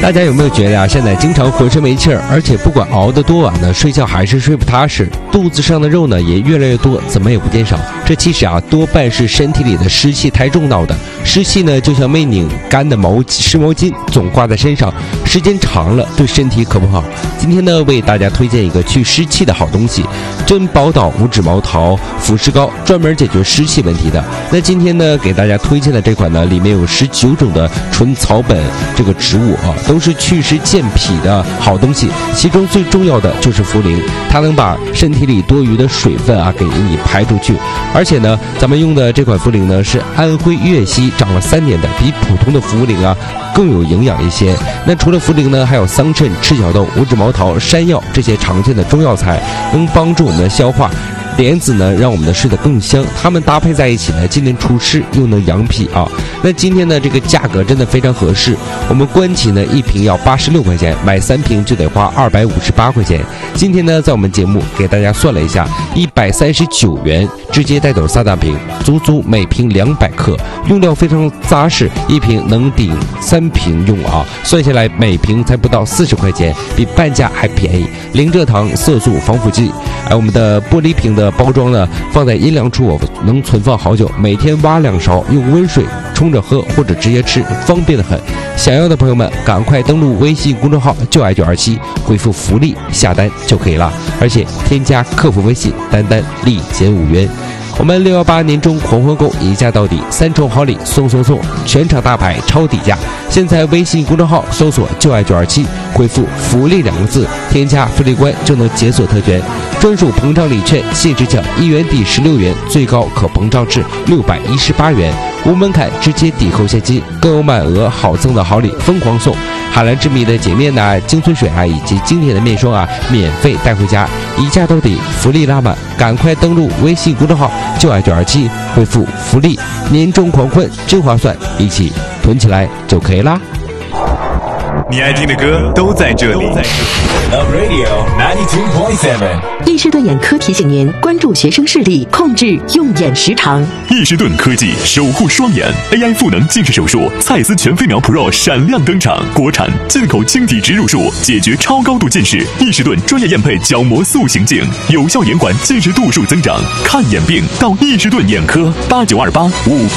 大家有没有觉得现在经常浑身没气儿，而且不管熬得多晚呢，睡觉还是睡不踏实，肚子上的肉呢也越来越多，怎么也不减少。这其实多半是身体里的湿气太重闹的。湿气呢就像没拧干的湿毛巾，总挂在身上，时间长了对身体可不好。今天呢为大家推荐一个去湿气的好东西，珍宝岛无脂毛桃腐湿膏，专门解决湿气问题的。那今天呢给大家推荐的这款呢，里面有19种的纯草本这个植物都是祛湿健脾的好东西。其中最重要的就是茯苓，它能把身体里多余的水分给你排出去。而且呢咱们用的这款茯苓呢是安徽粤西长了3年的，比普通的茯苓更有营养一些。那除了茯苓呢，还有桑葚、赤小豆、无脂毛桃、山药这些常见的中药材，能帮助我们的消化。莲子呢让我们的睡得更香，它们搭配在一起呢，既能除湿又能养脾那今天呢这个价格真的非常合适，我们官旗呢1瓶要86块钱，买3瓶就得花258块钱。今天呢在我们节目给大家算了一下，139元直接带走3大瓶，足足每瓶200克，用料非常扎实，1瓶能顶3瓶用算下来每瓶才不到40块钱，比半价还便宜。零蔗糖、色素、防腐剂。我们的玻璃瓶的包装呢放在阴凉处能存放好久，每天挖2勺，用温水冲着喝或者直接吃，方便的很。想要的朋友们赶快登录微信公众号就爱927，回复福利下单就可以了，而且添加客服微信单立减5元。我们618年中狂欢购一价到底，3重好礼送，全场大牌超底价。现在微信公众号搜索就爱927，回复福利2个字，添加福利官就能解锁特权，专属膨胀礼券，限时奖1元抵16元，最高可膨胀至618元，无门槛直接抵扣现金，更有满额好赠的好礼疯狂送。海蓝之谜的洁面精粹水以及经典的面霜免费带回家，一价到底，福利拉满，赶快登录微信公众号就爱927，回复福利，年终狂欢真划算，一起囤起来就可以啦。 你爱听的歌都在这里。Love Radio 92.7。 易士顿眼科提醒您关注学生视力，控制用眼时长。 易士顿科技守护双眼 AI 赋能近视手术，蔡司全飞秒 Pro 闪亮登场，国产进口晶体植入术，解决超高度近视。易士顿专业验配角膜塑形镜，有效延缓近视度数增长。看眼病到易士顿眼科，8928558888。